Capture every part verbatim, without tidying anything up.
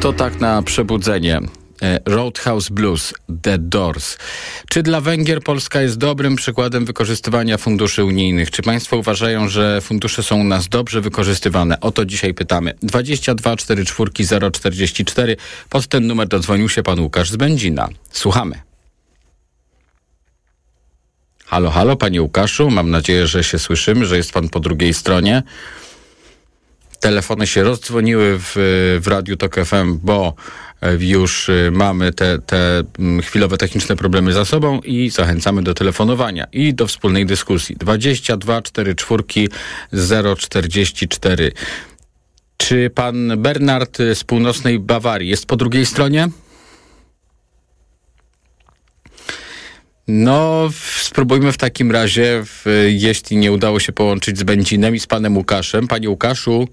To tak na przebudzenie. Roadhouse Blues, The Doors. Czy dla Węgier Polska jest dobrym przykładem wykorzystywania funduszy unijnych? Czy państwo uważają, że fundusze są u nas dobrze wykorzystywane? O to dzisiaj pytamy. dwadzieścia dwa czterdzieści cztery zero czterdzieści cztery. Pod ten numer dodzwonił się pan Łukasz z Będzina. Słuchamy. Halo, halo, panie Łukaszu. Mam nadzieję, że się słyszymy, że jest pan po drugiej stronie. Telefony się rozdzwoniły w, w Radiu Tok F M, bo już mamy te, te chwilowe techniczne problemy za sobą i zachęcamy do telefonowania i do wspólnej dyskusji. dwadzieścia dwa czterdzieści cztery zero czterdzieści cztery. Czy pan Bernard z północnej Bawarii jest po drugiej stronie? No, spróbujmy w takim razie, w, jeśli nie udało się połączyć z Będzinem i z panem Łukaszem. Panie Łukaszu,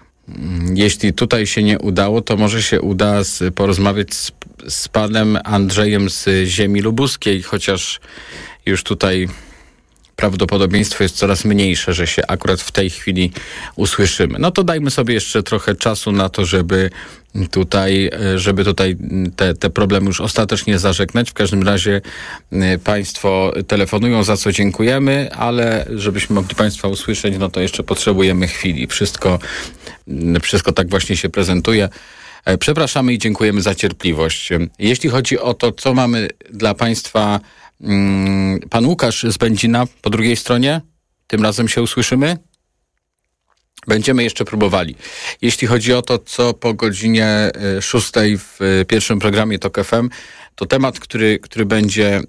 jeśli tutaj się nie udało, to może się uda z, porozmawiać z, z panem Andrzejem z ziemi lubuskiej, chociaż już tutaj prawdopodobieństwo jest coraz mniejsze, że się akurat w tej chwili usłyszymy. No to dajmy sobie jeszcze trochę czasu na to, żeby tutaj, żeby tutaj te, te problemy już ostatecznie zażegnać. W każdym razie państwo telefonują, za co dziękujemy, ale żebyśmy mogli państwa usłyszeć, no to jeszcze potrzebujemy chwili. Wszystko, wszystko tak właśnie się prezentuje. Przepraszamy i dziękujemy za cierpliwość. Jeśli chodzi o to, co mamy dla państwa, pan Łukasz z Będzina po drugiej stronie, tym razem się usłyszymy? Będziemy jeszcze próbowali. Jeśli chodzi o to, co po godzinie szóstej w pierwszym programie Tok F M, to temat, który, który będzie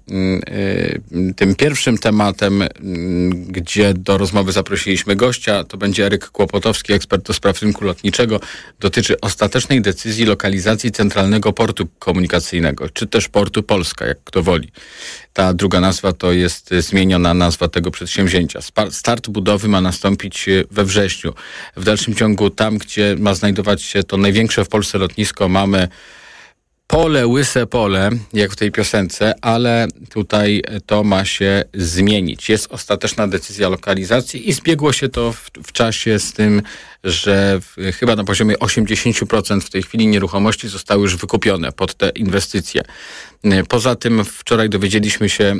y, tym pierwszym tematem, y, gdzie do rozmowy zaprosiliśmy gościa, to będzie Eryk Kłopotowski, ekspert do spraw rynku lotniczego. Dotyczy ostatecznej decyzji lokalizacji Centralnego Portu Komunikacyjnego, czy też Portu Polska, jak kto woli. Ta druga nazwa to jest zmieniona nazwa tego przedsięwzięcia. Start budowy ma nastąpić we wrześniu. W dalszym ciągu tam, gdzie ma znajdować się to największe w Polsce lotnisko, mamy pole, łyse pole, jak w tej piosence, ale tutaj to ma się zmienić. Jest ostateczna decyzja lokalizacji i zbiegło się to w, w czasie z tym, że w, chyba na poziomie osiemdziesiąt procent w tej chwili nieruchomości zostały już wykupione pod te inwestycje. Poza tym wczoraj dowiedzieliśmy się,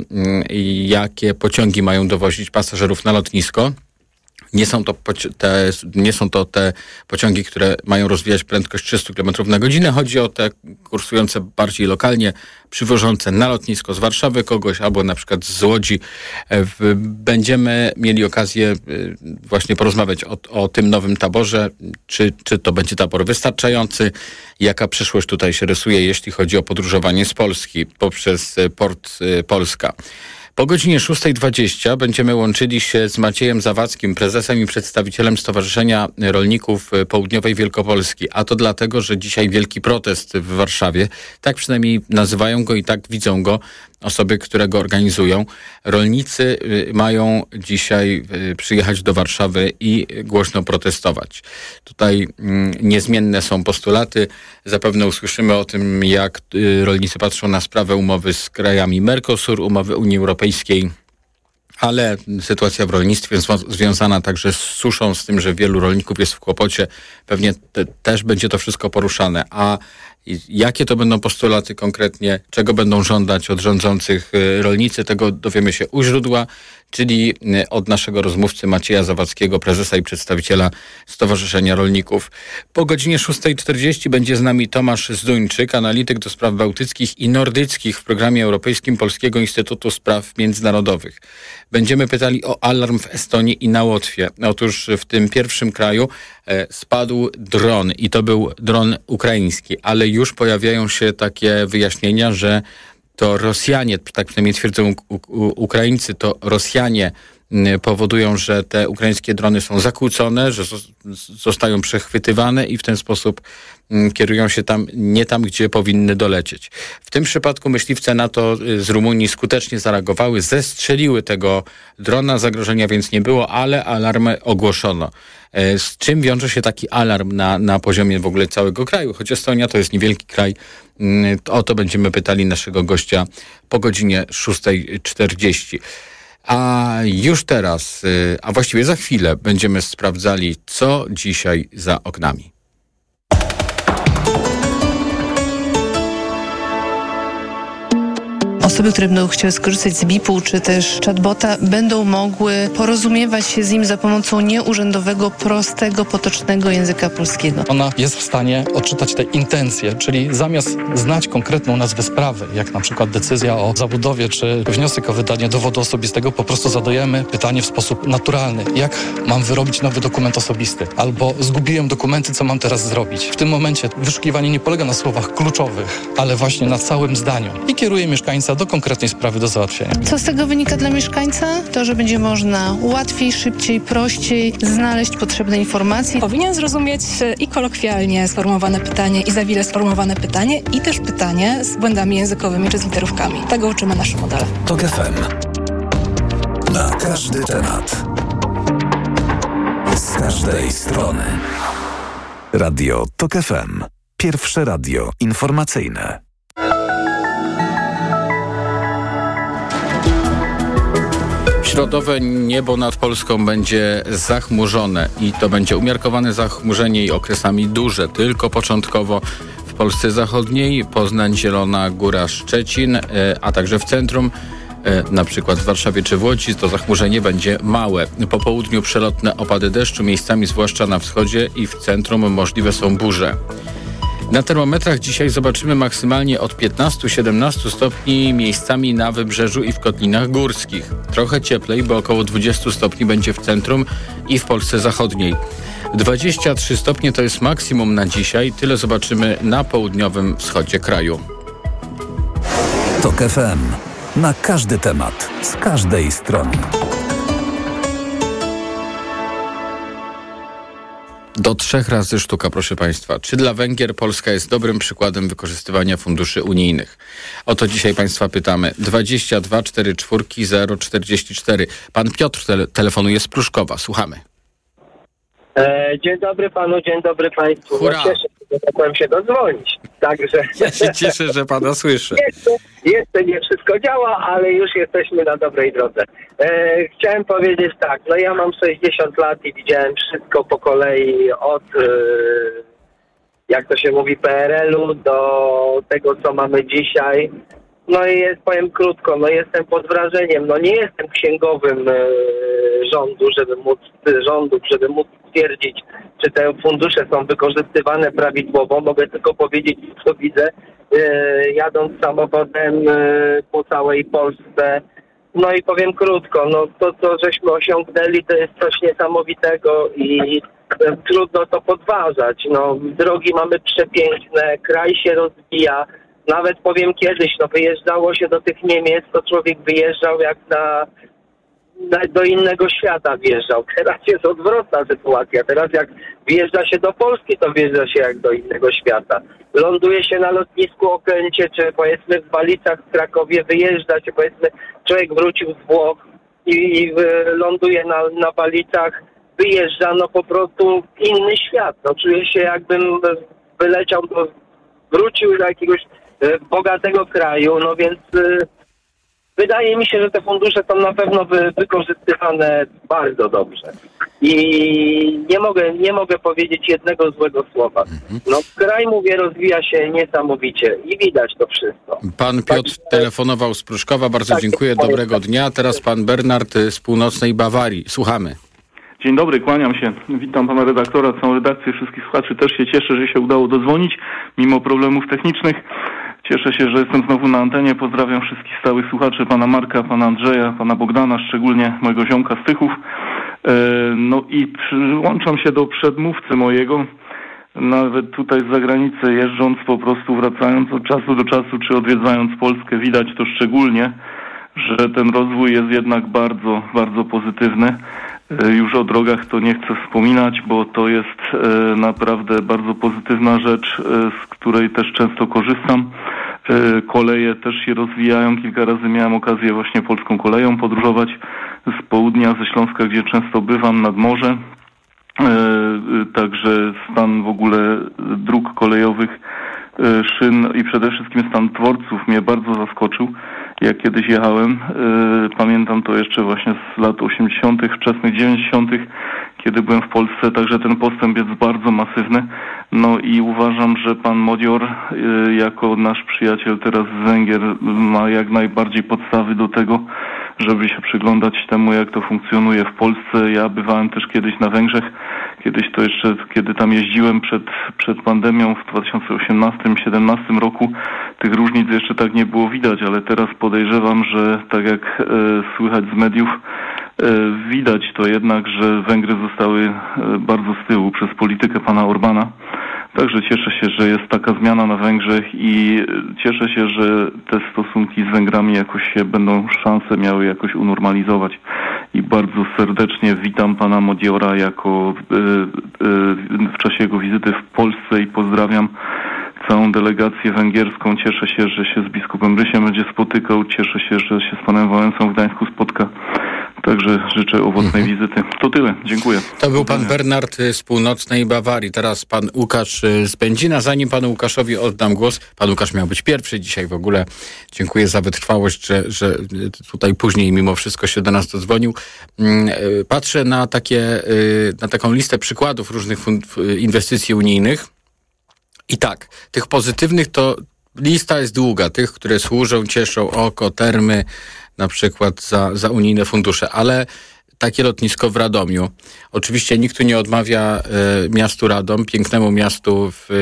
jakie pociągi mają dowozić pasażerów na lotnisko. Nie są to te, nie są to te pociągi, które mają rozwijać prędkość trzysta kilometrów na godzinę. Chodzi o te kursujące bardziej lokalnie, przywożące na lotnisko z Warszawy kogoś, albo na przykład z Łodzi. Będziemy mieli okazję właśnie porozmawiać o, o tym nowym taborze. Czy, czy to będzie tabor wystarczający? Jaka przyszłość tutaj się rysuje, jeśli chodzi o podróżowanie z Polski poprzez Port Polska? Po godzinie szósta dwadzieścia będziemy łączyli się z Maciejem Zawadzkim, prezesem i przedstawicielem Stowarzyszenia Rolników Południowej Wielkopolski. A to dlatego, że dzisiaj wielki protest w Warszawie. Tak przynajmniej nazywają go i tak widzą go osoby, które go organizują. Rolnicy mają dzisiaj przyjechać do Warszawy i głośno protestować. Tutaj niezmienne są postulaty. Zapewne usłyszymy o tym, jak rolnicy patrzą na sprawę umowy z krajami Mercosur, umowy Unii Europejskiej. Ale sytuacja w rolnictwie zwo- związana także z suszą, z tym, że wielu rolników jest w kłopocie, pewnie te, też będzie to wszystko poruszane. A jakie to będą postulaty konkretnie, czego będą żądać od rządzących rolnicy, tego dowiemy się u źródła, czyli od naszego rozmówcy Macieja Zawadzkiego, prezesa i przedstawiciela Stowarzyszenia Rolników. Po godzinie szósta czterdzieści będzie z nami Tomasz Zduńczyk, analityk do spraw bałtyckich i nordyckich w programie europejskim Polskiego Instytutu Spraw Międzynarodowych. Będziemy pytali o alarm w Estonii i na Łotwie. Otóż w tym pierwszym kraju e, spadł dron i to był dron ukraiński, ale już pojawiają się takie wyjaśnienia, że to Rosjanie, tak przynajmniej twierdzą u, u, Ukraińcy, to Rosjanie powodują, że te ukraińskie drony są zakłócone, że zostają przechwytywane i w ten sposób kierują się tam, nie tam, gdzie powinny dolecieć. W tym przypadku myśliwce NATO z Rumunii skutecznie zareagowały, zestrzeliły tego drona, zagrożenia więc nie było, ale alarmy ogłoszono. Z czym wiąże się taki alarm na, na poziomie w ogóle całego kraju? Choć Estonia to jest niewielki kraj, o to będziemy pytali naszego gościa po godzinie szósta czterdzieści. A już teraz, a właściwie za chwilę będziemy sprawdzali, co dzisiaj za oknami. osoby, które będą chciały skorzystać z B I P-u czy też chatbota, będą mogły porozumiewać się z nim za pomocą nieurzędowego, prostego, potocznego języka polskiego. Ona jest w stanie odczytać te intencje, czyli zamiast znać konkretną nazwę sprawy, jak na przykład decyzja o zabudowie czy wniosek o wydanie dowodu osobistego, po prostu zadajemy pytanie w sposób naturalny. Jak mam wyrobić nowy dokument osobisty? Albo zgubiłem dokumenty, co mam teraz zrobić? W tym momencie wyszukiwanie nie polega na słowach kluczowych, ale właśnie na całym zdaniu i kieruje mieszkańca do konkretnej sprawy do załatwienia. Co z tego wynika dla mieszkańca? To, że będzie można łatwiej, szybciej, prościej znaleźć potrzebne informacje. Powinien zrozumieć i kolokwialnie sformułowane pytanie, i zawile sformułowane pytanie, i też pytanie z błędami językowymi czy z literówkami. Tego uczymy nasze modele. TOK F M. Na każdy temat. Z każdej strony. Radio TOK F M. Pierwsze radio informacyjne. Środowe niebo nad Polską będzie zachmurzone i to będzie umiarkowane zachmurzenie i okresami duże, tylko początkowo w Polsce Zachodniej, Poznań, Zielona Góra, Szczecin, a także w centrum, na przykład w Warszawie czy w Łodzi, to zachmurzenie będzie małe. Po południu przelotne opady deszczu, miejscami zwłaszcza na wschodzie i w centrum możliwe są burze. Na termometrach dzisiaj zobaczymy maksymalnie od piętnastu do siedemnastu stopni, miejscami na wybrzeżu i w kotlinach górskich. Trochę cieplej, bo około dwudziestu stopni będzie w centrum i w Polsce Zachodniej. dwadzieścia trzy stopnie to jest maksimum na dzisiaj. Tyle zobaczymy na południowym wschodzie kraju. TOK F M. Na każdy temat, z każdej strony. Do trzech razy sztuka, proszę Państwa. Czy dla Węgier Polska jest dobrym przykładem wykorzystywania funduszy unijnych? O to dzisiaj Państwa pytamy. dwadzieścia dwa czterdzieści cztery zero czterdzieści cztery. Pan Piotr tele- telefonuje z Pruszkowa. Słuchamy. E, dzień dobry panu, dzień dobry państwu. Hurra. No, cieszę się, że mogłem się dodzwonić. Także Ja się cieszę, że Pana słyszę. jeszcze, jeszcze nie wszystko działa, ale już jesteśmy na dobrej drodze. E, chciałem powiedzieć tak, no ja mam sześćdziesiąt lat i widziałem wszystko po kolei od, e, jak to się mówi, P R L-u do tego, co mamy dzisiaj. No i jest, powiem krótko, no jestem pod wrażeniem, no nie jestem księgowym e, rządu, żeby móc, rządów, żeby móc stwierdzić, czy te fundusze są wykorzystywane prawidłowo. Mogę tylko powiedzieć, co widzę, e, jadąc samochodem e, po całej Polsce. No i powiem krótko, no to, co żeśmy osiągnęli, to jest coś niesamowitego i e, trudno to podważać. No, drogi mamy przepiękne, kraj się rozwija. Nawet powiem kiedyś, no wyjeżdżało się do tych Niemiec, to człowiek wyjeżdżał jak na, na do innego świata wjeżdżał. Teraz jest odwrotna sytuacja. Teraz jak wjeżdża się do Polski, to wjeżdża się jak do innego świata. Ląduje się na lotnisku Okęcie, czy powiedzmy w Balicach, w Krakowie, wyjeżdża się, powiedzmy, człowiek wrócił z Włoch i, i ląduje na, na Balicach, wyjeżdża, no po prostu inny świat. No czuję się jakbym wyleciał do, wrócił do jakiegoś bogatego kraju, no więc y, wydaje mi się, że te fundusze są na pewno wy, wykorzystywane bardzo dobrze. I nie mogę, nie mogę powiedzieć jednego złego słowa. No kraj, mówię, rozwija się niesamowicie i widać to wszystko. Pan Piotr telefonował z Pruszkowa, bardzo tak, dziękuję, dobrego dnia. Teraz pan Bernard z północnej Bawarii. Słuchamy. Dzień dobry, kłaniam się. Witam pana redaktora, całą redakcję, wszystkich słuchaczy. Też się cieszę, że się udało dodzwonić, mimo problemów technicznych. Cieszę się, że jestem znowu na antenie. Pozdrawiam wszystkich stałych słuchaczy, pana Marka, pana Andrzeja, pana Bogdana, szczególnie mojego ziomka z Tychów. No i przyłączam się do przedmówcy mojego. Nawet tutaj z zagranicy jeżdżąc, po prostu wracając od czasu do czasu, czy odwiedzając Polskę, widać to szczególnie, że ten rozwój jest jednak bardzo, bardzo pozytywny. Już o drogach to nie chcę wspominać, bo to jest naprawdę bardzo pozytywna rzecz, z której też często korzystam. Koleje też się rozwijają. Kilka razy miałem okazję właśnie polską koleją podróżować z południa, ze Śląska, gdzie często bywam, nad morze. Także stan w ogóle dróg kolejowych, szyn i przede wszystkim stan dworców mnie bardzo zaskoczył. jak kiedyś jechałem. Pamiętam to jeszcze właśnie z lat osiemdziesiątych, wczesnych dziewięćdziesiątych, kiedy byłem w Polsce, także ten postęp jest bardzo masywny. No i uważam, że pan Modior jako nasz przyjaciel teraz z Węgier ma jak najbardziej podstawy do tego, żeby się przyglądać temu, jak to funkcjonuje w Polsce. Ja bywałem też kiedyś na Węgrzech. Kiedyś to jeszcze, kiedy tam jeździłem przed, przed pandemią w dwa tysiące osiemnastym dwa tysiące siedemnastym roku, tych różnic jeszcze tak nie było widać, ale teraz podejrzewam, że tak jak e, słychać z mediów, e, widać to jednak, że Węgry zostały e, bardzo z tyłu przez politykę pana Orbana. Także cieszę się, że jest taka zmiana na Węgrzech i cieszę się, że te stosunki z Węgrami jakoś się będą szanse miały jakoś unormalizować. I bardzo serdecznie witam pana Modiora jako y, y, w czasie jego wizyty w Polsce i pozdrawiam całą delegację węgierską. Cieszę się, że się z biskupem Rysiem będzie spotykał. Cieszę się, że się z panem Wałęsą w Gdańsku spotka. Także życzę owocnej mhm. wizyty. To tyle. Dziękuję. To był pan Bernard z północnej Bawarii. Teraz pan Łukasz z Będzina. Zanim panu Łukaszowi oddam głos, pan Łukasz miał być pierwszy dzisiaj w ogóle. Dziękuję za wytrwałość, że, że tutaj później mimo wszystko się do nas dodzwonił. Patrzę na takie, na taką listę przykładów różnych fund- inwestycji unijnych. I tak, tych pozytywnych to lista jest długa. Tych, które służą, cieszą oko, termy, na przykład za, za unijne fundusze, ale takie lotnisko w Radomiu. Oczywiście nikt tu nie odmawia y, miastu Radom, pięknemu miastu w,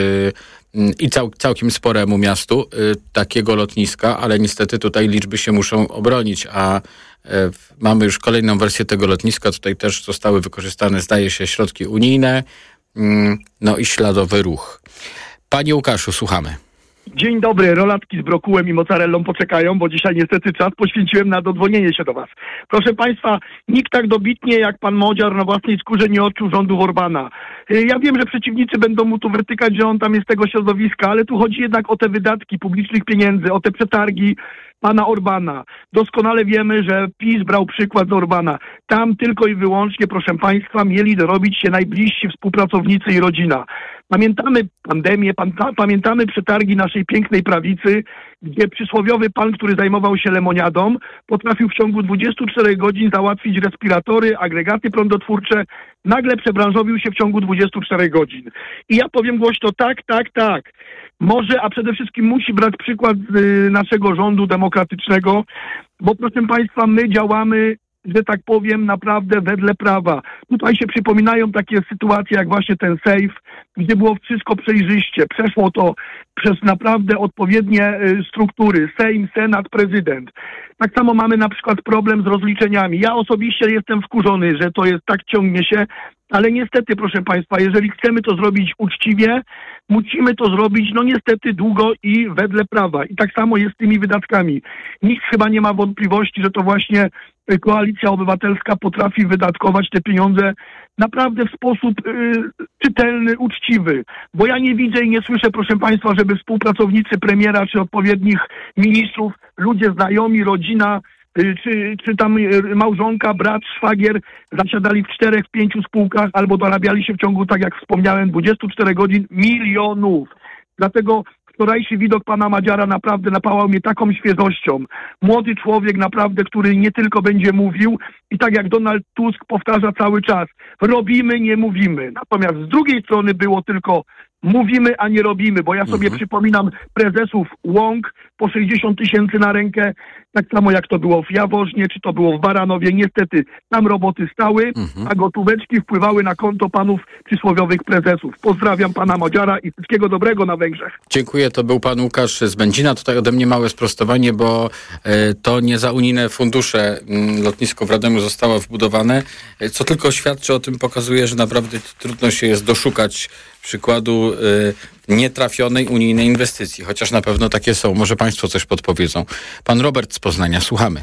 y, i cał, całkiem sporemu miastu y, takiego lotniska, ale niestety tutaj liczby się muszą obronić, a y, mamy już kolejną wersję tego lotniska. Tutaj też zostały wykorzystane, zdaje się, środki unijne, y, no i śladowy ruch. Panie Łukaszu, słuchamy. Dzień dobry, rolatki z brokułem i mozzarellą poczekają, bo dzisiaj niestety czas poświęciłem na dodzwonienie się do was. Proszę państwa, nikt tak dobitnie jak pan Modior na własnej skórze nie odczuł rządów Orbana. Ja wiem, że przeciwnicy będą mu tu wytykać, że on tam jest z tego środowiska, ale tu chodzi jednak o te wydatki publicznych pieniędzy, o te przetargi pana Orbana. Doskonale wiemy, że PiS brał przykład z Orbana. Tam tylko i wyłącznie, proszę państwa, mieli dorobić się najbliżsi współpracownicy i rodzina. Pamiętamy pandemię, pan, pamiętamy przetargi naszej pięknej prawicy, gdzie przysłowiowy pan, który zajmował się lemoniadą, potrafił w ciągu dwudziestu czterech godzin załatwić respiratory, agregaty prądotwórcze, nagle przebranżowił się w ciągu dwudziestu czterech godzin. I ja powiem głośno tak, tak, tak. Może, a przede wszystkim musi brać przykład z y, naszego rządu demokratycznego, bo proszę państwa, my działamy, że tak powiem, naprawdę wedle prawa. Tutaj się przypominają takie sytuacje jak właśnie ten sejf, gdzie było wszystko przejrzyście. Przeszło to przez naprawdę odpowiednie y, struktury. Sejm, Senat, prezydent. Tak samo mamy na przykład problem z rozliczeniami. Ja osobiście jestem wkurzony, że to jest tak ciągnie się, ale niestety, proszę państwa, jeżeli chcemy to zrobić uczciwie, musimy to zrobić, no niestety, długo i wedle prawa. I tak samo jest z tymi wydatkami. Nikt chyba nie ma wątpliwości, że to właśnie Koalicja Obywatelska potrafi wydatkować te pieniądze naprawdę w sposób y, czytelny, uczciwy. Bo ja nie widzę i nie słyszę, proszę państwa, żeby współpracownicy premiera czy odpowiednich ministrów, ludzie znajomi, rodzina, y, czy, czy tam y, małżonka, brat, szwagier zasiadali w czterech, w pięciu spółkach albo dorabiali się w ciągu, tak jak wspomniałem, dwudziestu czterech godzin milionów. Dlatego wczorajszy widok pana Madziara naprawdę napałał mnie taką świeżością. Młody człowiek naprawdę, który nie tylko będzie mówił i tak jak Donald Tusk powtarza cały czas, robimy, nie mówimy. Natomiast z drugiej strony było tylko mówimy, a nie robimy, bo ja sobie mhm. przypominam prezesów łąk po sześćdziesiąt tysięcy na rękę, tak samo jak to było w Jaworznie, czy to było w Baranowie. Niestety tam roboty stały, mhm. a gotóweczki wpływały na konto panów przysłowiowych prezesów. Pozdrawiam pana Madziara i wszystkiego dobrego na Węgrzech. Dziękuję, to był pan Łukasz z Będzina. Tutaj ode mnie małe sprostowanie, bo e, to nie za unijne fundusze m, lotnisko w Radomiu zostało wbudowane, e, co tylko świadczy o tym, pokazuje, że naprawdę trudno się jest doszukać przykładu y, nietrafionej unijnej inwestycji, chociaż na pewno takie są. Może państwo coś podpowiedzą. Pan Robert z Poznania, słuchamy.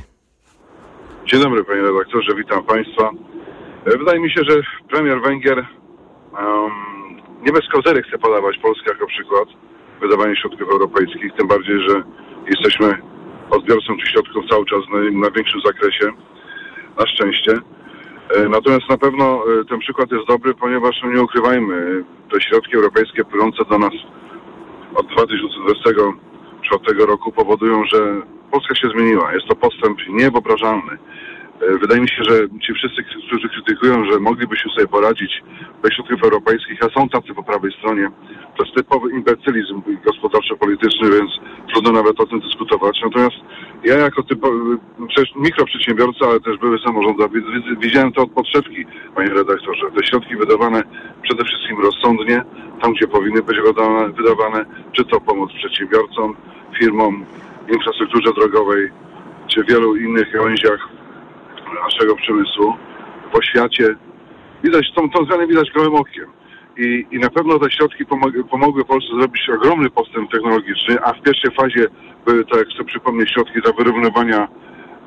Dzień dobry, panie redaktorze, witam państwa. Wydaje mi się, że premier Węgier um, nie bez kozery chce podawać Polskę jako przykład wydawania środków europejskich, tym bardziej, że jesteśmy odbiorcą tych środków cały czas na, na większym zakresie, na szczęście. Natomiast na pewno ten przykład jest dobry, ponieważ no nie ukrywajmy, te środki europejskie płynące do nas od dwa tysiące dwudziestego czwartego roku powodują, że Polska się zmieniła. Jest to postęp niewyobrażalny. Wydaje mi się, że ci wszyscy, którzy krytykują, że moglibyśmy sobie poradzić bez środków europejskich, a są tacy po prawej stronie, to jest typowy imbecylizm gospodarczo-polityczny, więc trudno nawet o tym dyskutować. Natomiast ja jako typowy, przecież mikroprzedsiębiorca, ale też były samorządowiec, widziałem to od podszewki, panie redaktorze. Te środki wydawane przede wszystkim rozsądnie, tam gdzie powinny być wydawane, czy to pomoc przedsiębiorcom, firmom, infrastrukturze drogowej, czy wielu innych gałęziach naszego przemysłu, w oświacie. Widać, tą, tą zmianę widać gołym okiem. I, I na pewno te środki pomogły, pomogły Polsce zrobić ogromny postęp technologiczny, a w pierwszej fazie były to, jak chcę przypomnieć, środki dla wyrównywania e,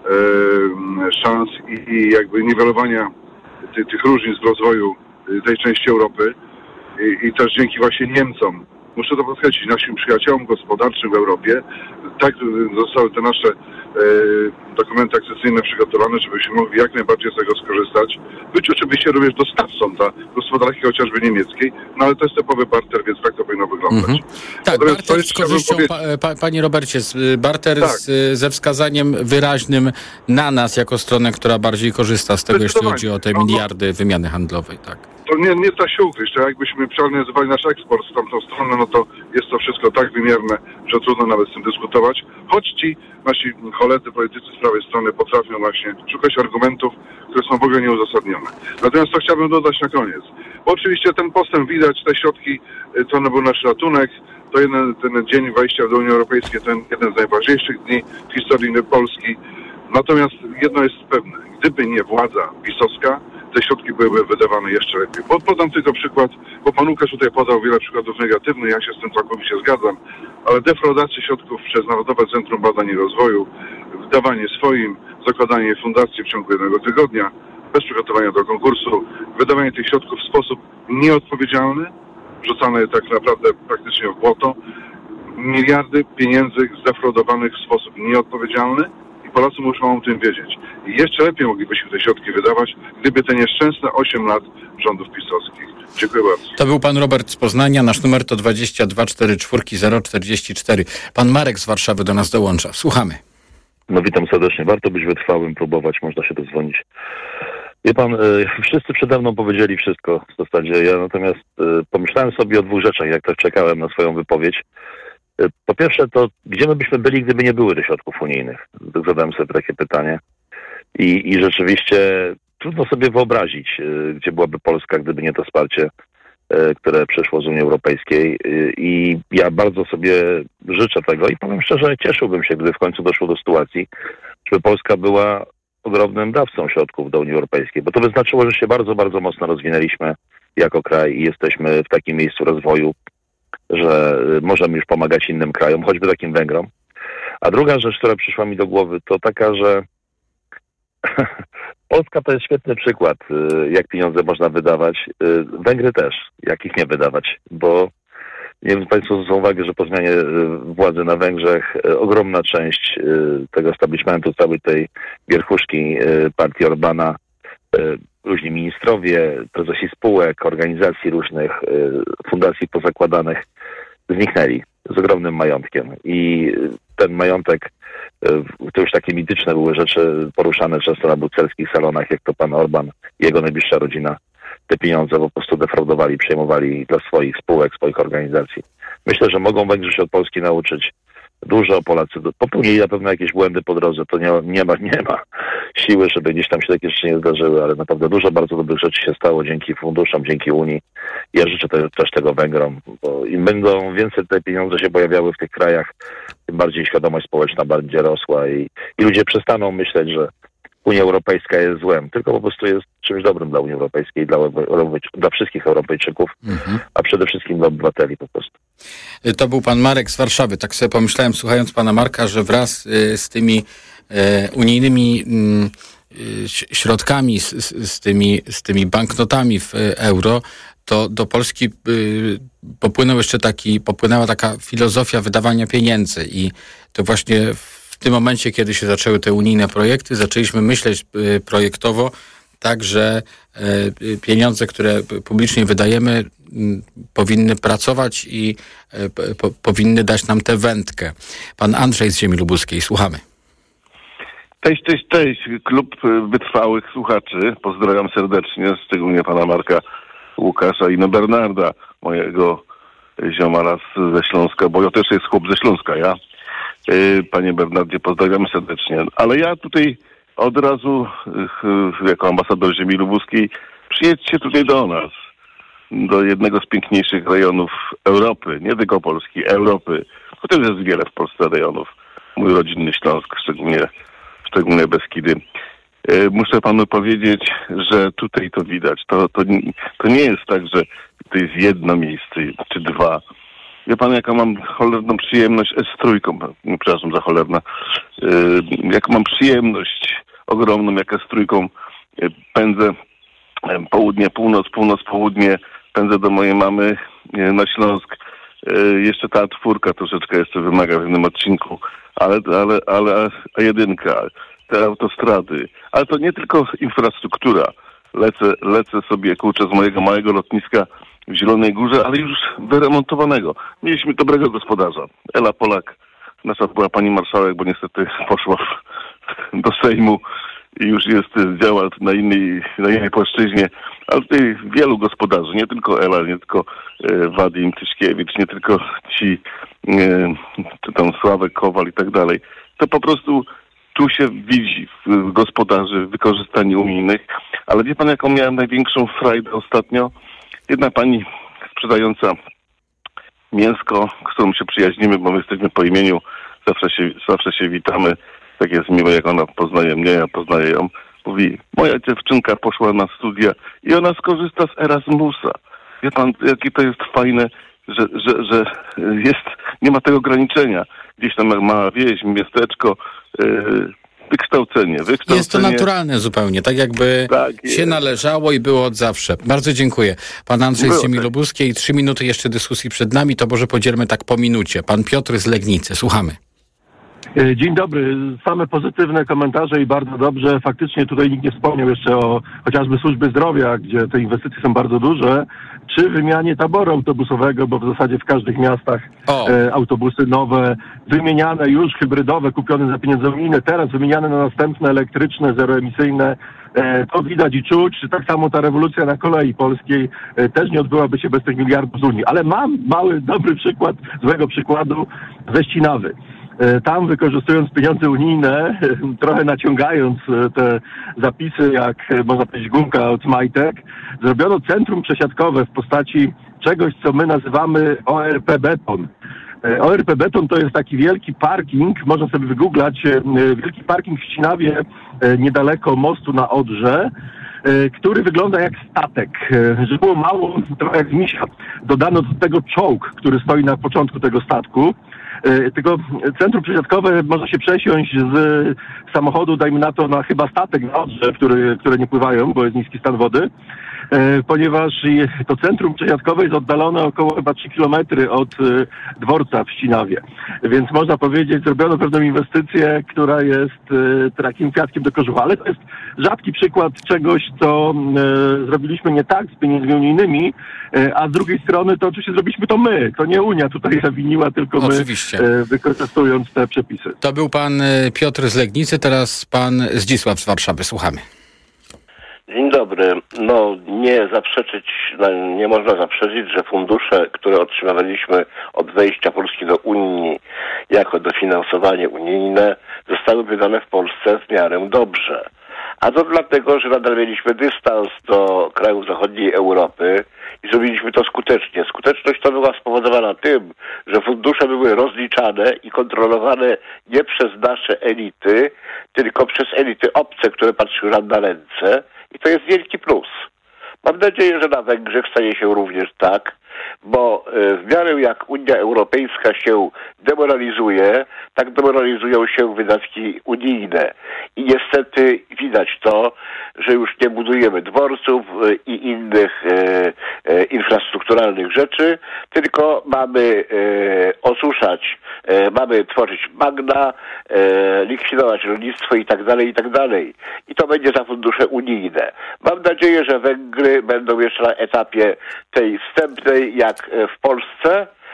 szans i, i jakby niwelowania ty, tych różnic w rozwoju tej części Europy. I, I też dzięki właśnie Niemcom, muszę to podkreślić, naszym przyjaciołom gospodarczym w Europie, tak zostały te nasze e, dokumenty akcesyjne przygotowane, żebyśmy mogli jak najbardziej z tego skorzystać. Być oczywiście również dostawcą dla gospodarki chociażby niemieckiej, no ale to jest typowy barter, więc tak to powinno wyglądać. Mhm. Tak, barter to jest, z korzyścią, pa, pa, panie Robercie, barter tak. z, ze wskazaniem wyraźnym na nas, jako stronę, która bardziej korzysta z tego, jeśli chodzi o te miliardy wymiany handlowej, tak. To nie, nie da się ukryć, to jakbyśmy przeanalizowali nasz eksport w tamtą stronę, no to jest to wszystko tak wymierne, że trudno nawet z tym dyskutować, choć ci nasi koledzy politycy z prawej strony potrafią właśnie szukać argumentów, które są w ogóle nieuzasadnione. Natomiast to chciałbym dodać na koniec. Bo oczywiście ten postęp widać, te środki, to był nasz ratunek, to jeden, ten dzień wejścia do Unii Europejskiej to jeden z najważniejszych dni w historii Polski. Natomiast jedno jest pewne, gdyby nie władza pisowska, te środki byłyby wydawane jeszcze lepiej. Bo podam tylko przykład, bo pan Łukasz tutaj podał wiele przykładów negatywnych, ja się z tym całkowicie zgadzam, ale defraudacja środków przez Narodowe Centrum Badań i Rozwoju, wydawanie swoim, zakładanie fundacji w ciągu jednego tygodnia, bez przygotowania do konkursu, wydawanie tych środków w sposób nieodpowiedzialny, wrzucane tak naprawdę praktycznie w błoto, miliardy pieniędzy zdefraudowanych w sposób nieodpowiedzialny, i Polacy muszą o tym wiedzieć. I jeszcze lepiej moglibyśmy te środki wydawać, gdyby te nieszczęsne osiem lat rządów pisowskich. Dziękuję bardzo. To był pan Robert z Poznania. Nasz numer to dwadzieścia dwa czterdzieści cztery zero czterdzieści cztery. Pan Marek z Warszawy do nas dołącza. Słuchamy. No witam serdecznie. Warto być wytrwałym, próbować, można się dodzwonić. Wie pan, wszyscy przede mną powiedzieli wszystko w zasadzie. Ja natomiast pomyślałem sobie o dwóch rzeczach, jak tak czekałem na swoją wypowiedź. Po pierwsze, to gdzie my byśmy byli, gdyby nie były tych środków unijnych? Zadałem sobie takie pytanie. I, i rzeczywiście trudno sobie wyobrazić, gdzie byłaby Polska, gdyby nie to wsparcie, które przyszło z Unii Europejskiej. I ja bardzo sobie życzę tego i powiem szczerze, cieszyłbym się, gdy w końcu doszło do sytuacji, żeby Polska była ogromnym dawcą środków do Unii Europejskiej, bo to by znaczyło, że się bardzo, bardzo mocno rozwinęliśmy jako kraj i jesteśmy w takim miejscu rozwoju, że możemy już pomagać innym krajom, choćby takim Węgrom. A druga rzecz, która przyszła mi do głowy, to taka, że Polska to jest świetny przykład, jak pieniądze można wydawać. Węgry też, jak ich nie wydawać, bo nie wiem, państwo zwrócą uwagę, że po zmianie władzy na Węgrzech ogromna część tego establishmentu, całej tej wierchuszki partii Orbana, różni ministrowie, prezesi spółek, organizacji różnych, fundacji pozakładanych zniknęli z ogromnym majątkiem. I ten majątek, to już takie mityczne były rzeczy poruszane często na brukselskich salonach, jak to pan Orban i jego najbliższa rodzina te pieniądze po prostu defraudowali, przejmowali dla swoich spółek, swoich organizacji. Myślę, że mogą Węgrzy się od Polski nauczyć dużo. Polacy popełnili na pewno jakieś błędy po drodze, to nie, nie, ma, nie ma siły, żeby gdzieś tam się takie rzeczy nie zdarzyły, ale naprawdę dużo bardzo dobrych rzeczy się stało dzięki funduszom, dzięki Unii. Ja życzę te, też tego Węgrom, bo im będą więcej te pieniądze się pojawiały w tych krajach, tym bardziej świadomość społeczna bardziej rosła i, i ludzie przestaną myśleć, że Unia Europejska jest złem, tylko po prostu jest czymś dobrym dla Unii Europejskiej, dla, dla wszystkich Europejczyków, mhm. a przede wszystkim dla obywateli po prostu. To był pan Marek z Warszawy. Tak sobie pomyślałem, słuchając pana Marka, że wraz z tymi e, unijnymi m, środkami, z, z, tymi, z tymi banknotami w euro, to do Polski y, popłynął jeszcze taki, popłynęła taka filozofia wydawania pieniędzy i to właśnie w tym momencie, kiedy się zaczęły te unijne projekty, zaczęliśmy myśleć y, projektowo, tak, że y, pieniądze, które publicznie wydajemy, y, powinny pracować i y, po, powinny dać nam tę wędkę. Pan Andrzej z Ziemi Lubuskiej, słuchamy. Cześć, cześć, cześć. Klub wytrwałych słuchaczy. Pozdrawiam serdecznie, szczególnie pana Marka, Łukasza i no Bernarda, mojego ziomala ze Śląska, bo ja też jest chłop ze Śląska, ja. Panie Bernardzie, pozdrawiamy serdecznie. Ale ja tutaj od razu, jako ambasador ziemi lubuskiej, przyjedźcie tutaj do nas, do jednego z piękniejszych rejonów Europy, nie tylko Polski, Europy. Chociaż jest wiele w Polsce rejonów. Mój rodzinny Śląsk, szczególnie, szczególnie Beskidy. Muszę panu powiedzieć, że tutaj to widać. To, to, to nie jest tak, że to jest jedno miejsce, czy dwa. Wie pan, jaką mam cholerną przyjemność, S trójką, przepraszam za cholerna, yy, jaką mam przyjemność ogromną, jak S trójką yy, pędzę yy, południe, północ, północ, południe, pędzę do mojej mamy yy, na Śląsk. Yy, jeszcze ta czwórka troszeczkę jeszcze wymaga w jednym odcinku, ale, ale, ale a jedynka, te autostrady, ale to nie tylko infrastruktura. Lecę, lecę sobie, kurczę, z mojego małego lotniska w Zielonej Górze, ale już wyremontowanego. Mieliśmy dobrego gospodarza. Ela Polak, nasza była pani marszałek, bo niestety poszła do Sejmu i już jest, działa na innej, na innej płaszczyźnie. Ale tutaj wielu gospodarzy, nie tylko Ela, nie tylko e, Wadim Tyszkiewicz, nie tylko ci, e, czy tam Sławek Kowal i tak dalej. To po prostu tu się widzi w gospodarzy, w wykorzystaniu unijnych. Ale wie pan, jaką miałem największą frajdę ostatnio? Jedna pani sprzedająca mięsko, z którą się przyjaźnimy, bo my jesteśmy po imieniu, zawsze się, zawsze się witamy. Tak jest miło, jak ona poznaje mnie, ja poznaję ją. Mówi, moja dziewczynka poszła na studia i ona skorzysta z Erasmusa. Wie pan, jakie to jest fajne, że, że, że jest, nie ma tego ograniczenia. Gdzieś tam mała wieś, miasteczko, yy, Wykształcenie, wykształcenie. Jest to naturalne zupełnie, tak jakby tak się należało i było od zawsze. Bardzo dziękuję. Pan Andrzej z ziemi lubuskiej, trzy minuty jeszcze dyskusji przed nami, to może podzielmy tak po minucie. Pan Piotr z Legnicy, słuchamy. Dzień dobry. Same pozytywne komentarze i bardzo dobrze. Faktycznie tutaj nikt nie wspomniał jeszcze o chociażby służby zdrowia, gdzie te inwestycje są bardzo duże, czy wymianie taboru autobusowego, bo w zasadzie w każdych miastach e, autobusy nowe, wymieniane już, hybrydowe, kupione za pieniądze unijne, teraz wymieniane na następne elektryczne, zeroemisyjne. E, to widać i czuć. Tak samo ta rewolucja na kolei polskiej e, też nie odbyłaby się bez tych miliardów z Unii. Ale mam mały, dobry przykład, złego przykładu ze Ścinawy. Tam, wykorzystując pieniądze unijne, trochę naciągając te zapisy, jak można powiedzieć gumka od majtek, zrobiono centrum przesiadkowe w postaci czegoś, co my nazywamy O R P Beton. O R P Beton to jest taki wielki parking, można sobie wygooglać, wielki parking w Ścinawie, niedaleko mostu na Odrze, który wygląda jak statek. Że było mało, trochę jak z misia, dodano do tego czołg, który stoi na początku tego statku. Tylko centrum przesiadkowe można się przesiąść z samochodu, dajmy na to, na chyba statek na Odrze, który, które nie pływają, bo jest niski stan wody, ponieważ to centrum przesiadkowe jest oddalone około chyba trzy kilometry od dworca w Ścinawie. Więc można powiedzieć, zrobiono pewną inwestycję, która jest takim kwiatkiem do kożucha. Ale to jest rzadki przykład czegoś, co zrobiliśmy nie tak z pieniędzmi unijnymi, a z drugiej strony to oczywiście zrobiliśmy to my. To nie Unia tutaj zawiniła, tylko my, oczywiście, wykorzystując te przepisy. To był pan Piotr z Legnicy, teraz pan Zdzisław z Warszawy. Słuchamy. Dzień dobry. No nie zaprzeczyć, no, nie można zaprzeczyć, że fundusze, które otrzymywaliśmy od wejścia Polski do Unii jako dofinansowanie unijne, zostały wydane w Polsce w miarę dobrze. A to dlatego, że nadal mieliśmy dystans do krajów zachodniej Europy i zrobiliśmy to skutecznie. Skuteczność to była spowodowana tym, że fundusze były rozliczane i kontrolowane nie przez nasze elity, tylko przez elity obce, które patrzyły nam na ręce. I to jest wielki plus. Mam nadzieję, że na Węgrzech stanie się również tak, bo w miarę jak Unia Europejska się demoralizuje, tak demoralizują się wydatki unijne. I niestety widać to, że już nie budujemy dworców i innych e, e, infrastrukturalnych rzeczy, tylko mamy e, osuszać, e, mamy tworzyć bagna, e, likwidować rolnictwo i tak dalej, i tak dalej. I to będzie za fundusze unijne. Mam nadzieję, że Węgry będą jeszcze na etapie tej wstępnej, jak w Polsce,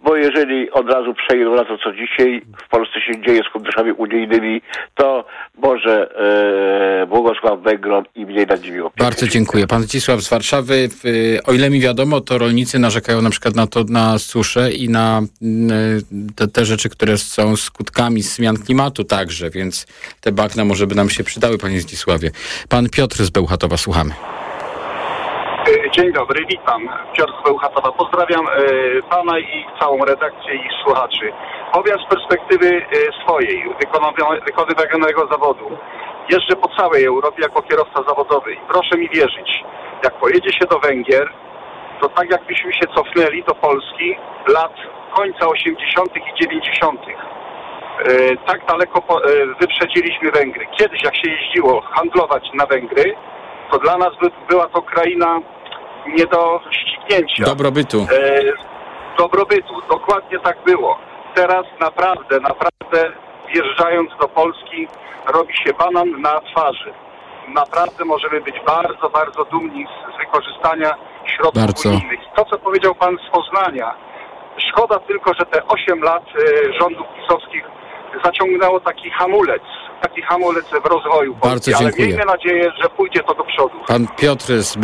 bo jeżeli od razu przejdą na to, co dzisiaj w Polsce się dzieje z funduszami unijnymi, to może e, błogosław Węgrom i mniej nadziwiło. Bardzo dziękuję. Pan Zdzisław z Warszawy. O ile mi wiadomo, to rolnicy narzekają na przykład na to, na suszę i na te, te rzeczy, które są skutkami zmian klimatu także, więc te bagna może by nam się przydały, panie Zdzisławie. Pan Piotr z Bełchatowa, słuchamy. Dzień dobry, witam. Piotr z Bełchatowa. Pozdrawiam y, pana i całą redakcję i słuchaczy. Powiem z perspektywy y, swojej, wykonywanego zawodu. Jeżdżę po całej Europie jako kierowca zawodowy i proszę mi wierzyć, jak pojedzie się do Węgier, to tak jakbyśmy się cofnęli do Polski lat końca osiemdziesiątych i dziewięćdziesiątych. Y, tak daleko po, y, wyprzedziliśmy Węgry. Kiedyś jak się jeździło handlować na Węgry, to dla nas by, była to kraina nie do ścignięcia. Dobrobytu. E, dobrobytu, dokładnie tak było. Teraz naprawdę, naprawdę wjeżdżając do Polski robi się banan na twarzy. Naprawdę możemy być bardzo, bardzo dumni z, z wykorzystania środków bardzo. unijnych. To, co powiedział pan z Poznania, szkoda tylko, że te osiem lat e, rządów pisowskich zaciągnęło taki hamulec, taki hamulec w rozwoju Polski. Bardzo dziękuję. Ale miejmy nadzieję, że pójdzie to do przodu. Pan Piotr z